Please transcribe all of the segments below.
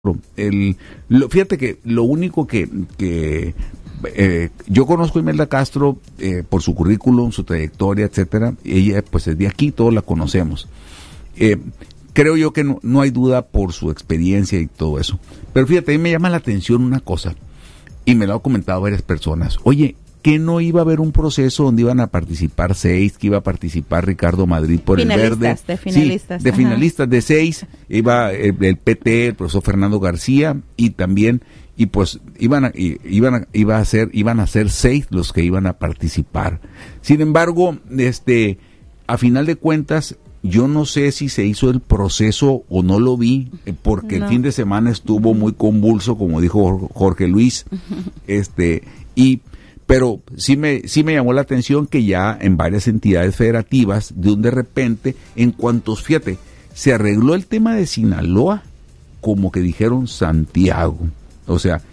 Fíjate que lo único que yo conozco a Imelda Castro por su currículum, su trayectoria, etcétera. Ella pues es de aquí, todos la conocemos. Creo yo que no hay duda por su experiencia y todo eso. Pero fíjate, a mí me llama la atención una cosa, y me lo han comentado varias personas. Oye, que no iba a haber un proceso donde iban a participar 6, que iba a participar Ricardo Madrid por el Verde. De finalistas. Sí, de finalistas de 6, iba el PT, el profesor Fernando García, y también, y pues iban a ser 6 los que iban a participar. Sin embargo, a final de cuentas, yo no sé si se hizo el proceso o no lo vi, porque el fin de semana estuvo muy convulso, como dijo Jorge Luis, pero sí me llamó la atención que ya en varias entidades federativas, de repente, en cuanto, fíjate, se arregló el tema de Sinaloa, como que dijeron Santiago, o sea,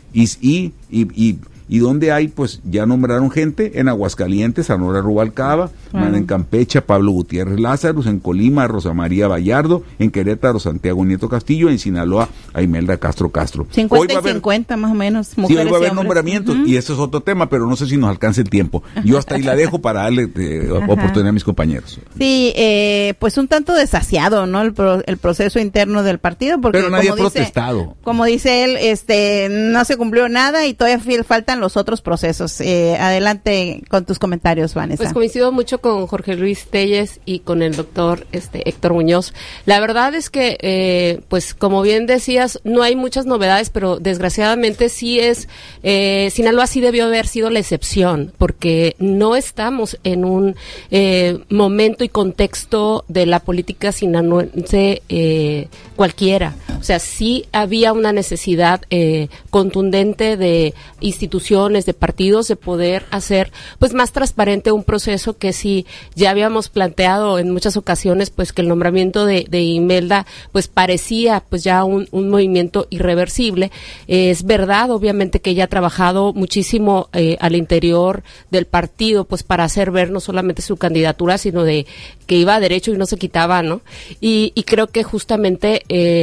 y donde hay, pues ya nombraron gente, en Aguascalientes, a Nora Rubalcaba, en Campeche, Pablo Gutiérrez Lázaro, en Colima, Rosa María Vallardo, en Querétaro, Santiago Nieto Castillo, en Sinaloa, a Imelda Castro. 50 y 50 más o menos, mujeres. Sí, hoy va a haber nombramientos, y eso es otro tema, pero no sé si nos alcance el tiempo. Yo hasta ahí la dejo para darle oportunidad a mis compañeros. Sí, pues un tanto desasiado, ¿no? El proceso interno del partido, porque pero nadie ha protestado. Como dice él, no se cumplió nada y todavía faltan los otros procesos. Adelante con tus comentarios, Vanessa. Pues coincido mucho con Jorge Luis Telles y con el doctor Héctor Muñoz. La verdad es que, pues como bien decías, no hay muchas novedades, pero desgraciadamente sí Sinaloa sí debió haber sido la excepción, porque no estamos en un momento y contexto de la política sinaloense cualquiera. O sea, sí había una necesidad contundente de instituciones, de partidos, de poder hacer pues más transparente un proceso que sí ya habíamos planteado en muchas ocasiones, pues que el nombramiento de Imelda pues parecía pues ya un movimiento irreversible. Es verdad, obviamente, que ella ha trabajado muchísimo al interior del partido pues para hacer ver no solamente su candidatura, sino de que iba a derecho y no se quitaba, ¿no? Y creo que justamente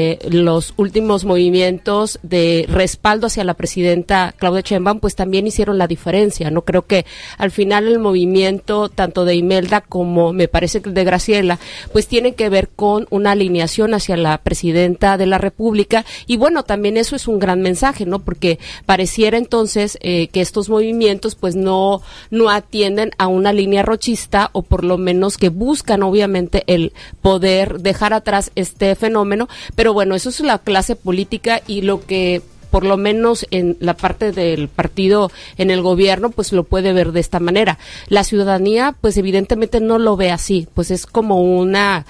los últimos movimientos de respaldo hacia la presidenta Claudia Sheinbaum pues también hicieron la diferencia, ¿no? Creo que al final el movimiento tanto de Imelda como me parece que el de Graciela pues tienen que ver con una alineación hacia la presidenta de la República, y bueno, también eso es un gran mensaje, ¿no? Porque pareciera entonces que estos movimientos pues no atienden a una línea rochista, o por lo menos que buscan obviamente el poder dejar atrás este fenómeno, pero bueno, eso es la clase política, y lo que por lo menos en la parte del partido en el gobierno, pues lo puede ver de esta manera. La ciudadanía, pues evidentemente no lo ve así, pues es como una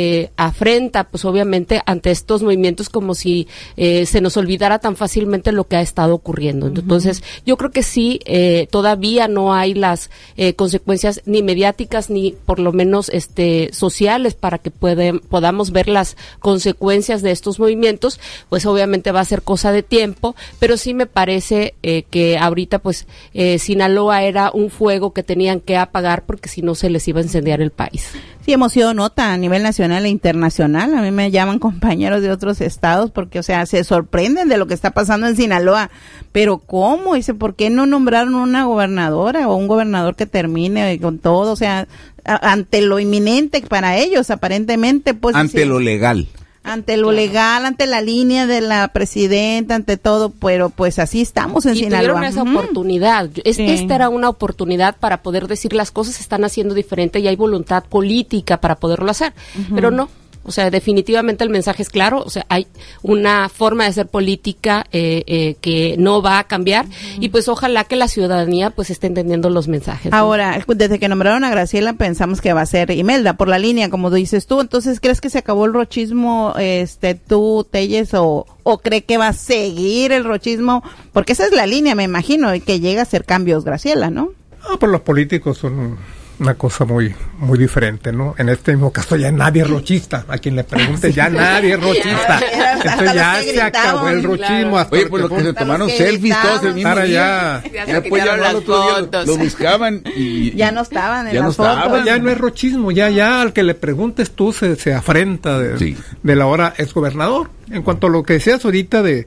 afrenta, pues obviamente ante estos movimientos, como si se nos olvidara tan fácilmente lo que ha estado ocurriendo. Entonces, yo creo que sí, todavía no hay las consecuencias ni mediáticas ni por lo menos sociales para que podamos ver las consecuencias de estos movimientos, pues obviamente va a ser cosa de tiempo, pero sí me parece que ahorita pues Sinaloa era un fuego que tenían que apagar, porque si no se les iba a incendiar el país. Sí, hemos sido nota a nivel nacional e internacional. A mí me llaman compañeros de otros estados porque, o sea, se sorprenden de lo que está pasando en Sinaloa. Pero ¿cómo? Dice, ¿por qué no nombraron una gobernadora o un gobernador que termine con todo? O sea, ante lo inminente para ellos, aparentemente, pues... Ante lo legal. Ante lo legal, ante la línea de la presidenta, ante todo, pero pues así estamos en Sinaloa. Y tuvieron esa oportunidad. Esta era una oportunidad para poder decir las cosas se están haciendo diferente y hay voluntad política para poderlo hacer, pero no. O sea, definitivamente el mensaje es claro, o sea, hay una forma de hacer política que no va a cambiar, y pues ojalá que la ciudadanía pues esté entendiendo los mensajes, ¿no? Ahora, desde que nombraron a Graciela pensamos que va a ser Imelda por la línea, como dices tú. Entonces, ¿crees que se acabó el rochismo, tú, Telles, o cree que va a seguir el rochismo? Porque esa es la línea, me imagino, y que llega a hacer cambios Graciela, ¿no? Pues los políticos una cosa muy diferente, ¿no? En este mismo caso ya nadie es rochista, a quien le pregunte ya nadie es rochista, entonces ya se acabó el rochismo. Hasta oye, pues lo que se tomaron selfies todos el mismo día. Ya pues ya las fotos. Lo buscaban y ya no estaban en ya las no estaban. fotos. Ya no es rochismo, ya al que le preguntes tú se afrenta de la hora es gobernador. En cuanto a lo que decías ahorita de